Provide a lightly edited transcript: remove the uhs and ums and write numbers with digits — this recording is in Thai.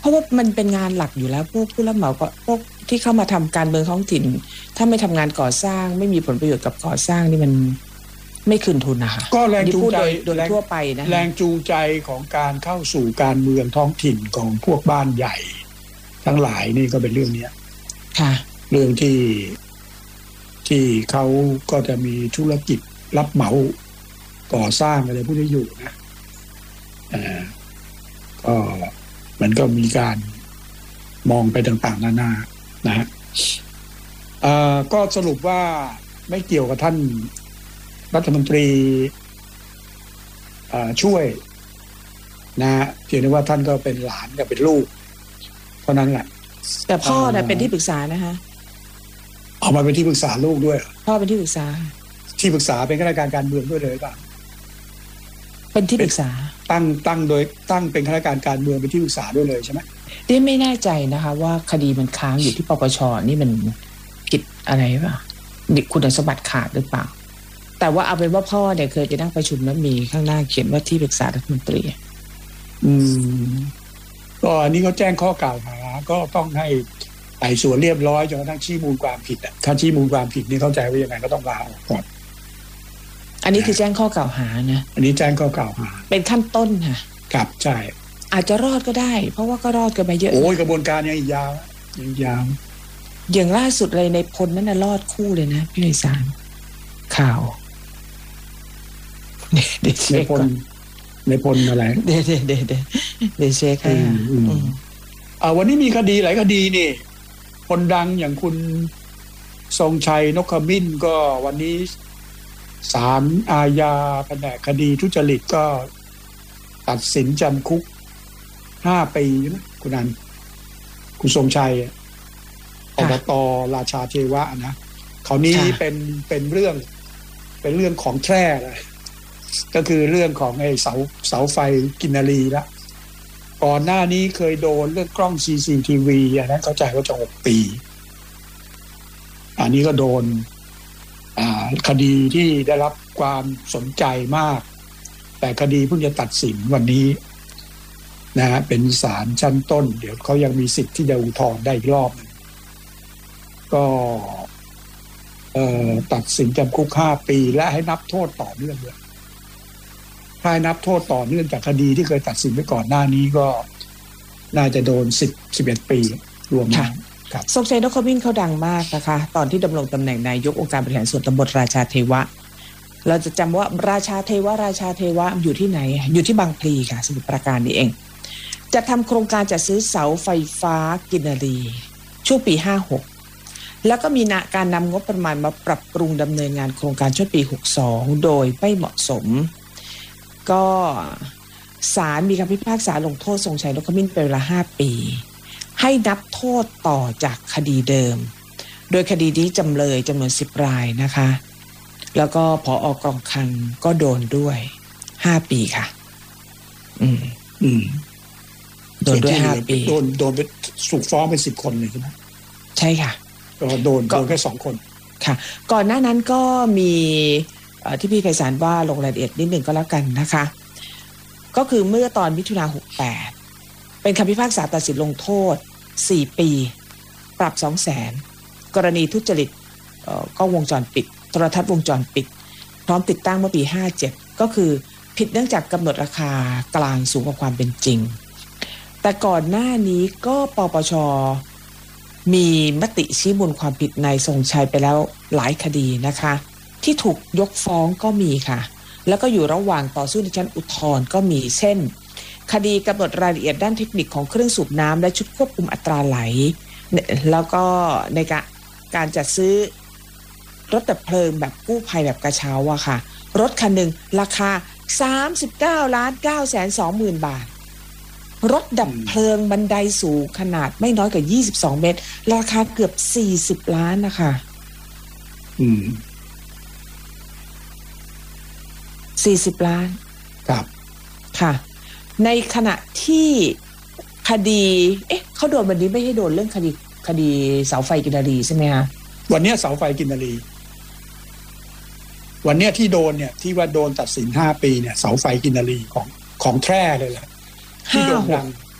เพราะว่ามันเป็นงานหลักอยู่แล้วพวกผู้รับเหมาก็พวกที่เข้ามาทำการเมืองท้องถิ่นถ้าไม่ทำงานก่อสร้างไม่มีผลประโยชน์กับก่อสร้างนี่มันไม่คืนทุนนะคะก็แรงจูงใจโดยทั่วไปนะแรงจูงใจของการเข้าสู่การเมืองท้องถิ่นของพวกบ้านใหญ่ทั้งหลายนี่ก็เป็นเรื่องนี้ค่ะเรื่องที่เขาก็จะมีธุรกิจรับเหมาก่อสร้างอะไรพวกนี้อยู่นะก็มันก็มีการมองไปต่างๆนานานะฮะก็สรุปว่าไม่เกี่ยวกับท่านรัฐมนตรีช่วยนะเพียงแต่ว่าท่านก็เป็นหลานกับเป็นลูกเท่านั้นแหละแต่พ่อเนี่ยเป็นที่ปรึกษานะคะออกมาเป็นที่ปรึกษาลูกด้วยพ่อเป็นที่ปรึกษาเป็นข้าราชการการเมืองด้วยเลยป่ะเป็นที่ปรึกษาตั้งเป็นข้าราชการการเมืองเป็นที่ปรึกษาด้วยเลยใช่ไหมดิไม่แน่ใจนะคะว่าคดีมันค้างอยู่ที่ปปช.นี่มันผิดอะไรป่ะคุณสมบัติขาดหรือเปล่าแต่ว่าเอาเป็นว่าพ่อเนี่ยเคยไปนั่งประชุมแล้วมีข้างหน้าเขียนว่าที่ปรึกษารัฐมนตรีก็อันนี้ก็แจ้งข้อกล่าวหาก็ต้องให้ไต่สวนเรียบร้อยจนกระทั่งชี้มูลความผิดถ้าชี้มูลความผิดนี่เข้าใจว่ายังไงก็ต้องลาออกก่อนอันนี้คือแจ้งข้อกล่าวหานะอันนี้แจ้งข้อกล่าวหาเป็นขั้นต้นค่ะครับใช่อาจจะรอดก็ได้เพราะว่าก็รอดกันไปเยอะโอ้ยกระบวนการยังอีกยาวอย่างล่าสุดเลยในพลนั่นน่ะรอดคู่เลยนะพี่ไพศาลข่าวในพลอะไรเดเช็คให้วันนี้มีคดีหลายคดีนี่คนดังอย่างคุณทรงชัยนกขมิ้นก็วันนี้ศาลอาญาแผนกคดีทุจริตก็ตัดสินจำคุก5 ปีนะคุณนันคุณทรงชัยอบต.ราชาเทวะนะคราวนี้เป็นเรื่องของแท้เลยก็คือเรื่องของไอ้เสาไฟกินนารีละก่อนหน้านี้เคยโดนเรื่องกล้อง CCTV อันนั้นเข้าใจว่าจะ6 ปีอันนี้ก็โดนคดีที่ได้รับความสนใจมากแต่คดีเพิ่งจะตัดสินวันนี้นะฮะเป็นศาลชั้นต้นเดี๋ยวเขายังมีสิทธิ์ที่จะอุทธรณ์ได้อีกรอบนึงก็ตัดสินจำคุก5 ปีและให้นับโทษต่อเนื่องด้วยถ้าให้นับโทษต่อเนื่องจากคดีที่เคยตัดสินไปก่อนหน้านี้ก็น่าจะโดน11 ปีรวมกันทรงชัยนกขมิ้นเขาดังมากนะคะตอนที่ดำรงตำแหน่งนายกองค์การบริหารส่วนตำบลราชาเทวะเราจะจำว่าราชาเทวะอยู่ที่ไหนอยู่ที่บางพลีค่ะสมุทรปราการนี่เองจะทำโครงการจัดซื้อเสาไฟฟ้ากินนารีช่วงปี56แล้วก็มีการนำงบประมาณมาปรับปรุงดำเนินงานโครงการช่วงปี62โดยไม่เหมาะสมก็ศาลมีคำพิพากษาลงโทษทรงชัยนกขมิ้นเป็นเวลา5 ปีให้นับโทษต่อจากคดีเดิมโดยคดีนี้จำเลยจำนวน10 รายนะคะแล้วก็ผอ.กองคลังก็โดนด้วย5 ปีค่ะโดนด้วย5 ปีโดนเป็นถูกฟ้องเป็น10 คนเลยใช่ไหมใช่ค่ะก็โดนแค่2 คนค่ะก่อนหน้านั้นก็มีที่พี่ไพศาลว่าลงรายละเอียดนิดหนึ่งก็แล้วกันนะคะก็คือเมื่อตอนมิถุนายน68เป็นคำพิพากษาตัดสินลงโทษ4 ปีปรับ 200,000 กรณีทุจริตกล้องวงจรปิดโทรทัศน์วงจรปิดพร้อมติดตั้งเมื่อปี57ก็คือผิดเนื่องจากกำหนดราคากลางสูงกว่าความเป็นจริงแต่ก่อนหน้านี้ก็ปปช.มีมติชี้มูลความผิดนายทรงชัยไปแล้วหลายคดีนะคะที่ถูกยกฟ้องก็มีค่ะแล้วก็อยู่ระหว่างต่อสู้ในชั้นอุทธรณ์ก็มีเช่นคดีกำหนดรายละเอียดด้านเทคนิคของเครื่องสูบน้ำและชุดควบคุมอัตราไหลแล้วก็ในการจัดซื้อรถดับเพลิงแบบกู้ภัยแบบกระเช้าอะค่ะรถคันหนึ่งราคา 39,920,000 บาทรถดับเพลิงบันไดสูงขนาดไม่น้อยกว่า22 เมตรราคาเกือบ40 ล้านนะคะ40 ล้านครับค่ะในขณะที่คดีเขาโดนวันนี้ไม่ให้โดนเรื่องคดีเสาไฟกินนารีใช่ไหมคะวันนี้เสาไฟกินนารีวันนี้ที่โดนเนี่ยที่ว่าโดนตัดสิน5 ปีเนี่ยเสาไฟกินนารีของแท้เลยแหละที่โด่งดัง